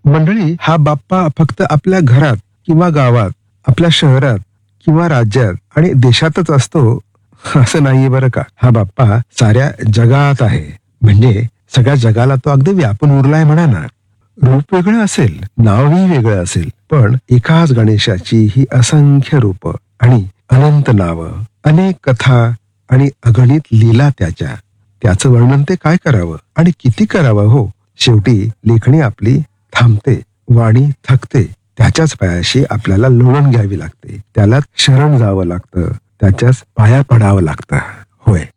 मंडळी, हा बाप्पा फक्त आपल्या घरात किंवा गावात, आपल्या शहरात किंवा राज्यात आणि देशातच असतो असं नाहीये बरं का. हा बाप्पा साऱ्या जगात आहे. म्हणजे सगळ्या जगाला तो अगदी व्यापून उरलाय म्हणा ना. रूप वेगळं असेल, नावही वेगळं असेल, पण एकाच गणेशाची ही असंख्य रूप आणि अनंत नावं, अनेक कथा आणि अगणित लीला त्याचं वर्णन ते काय करावं आणि किती करावं हो. शेवटी लेखणी आपली थांबते, वाणी थकते. त्याच्याच पायाशी आपल्याला लोळण घ्यावी लागते, त्याला शरण जावं लागतं, त्याच्याच पाया पडावं लागतं. होय.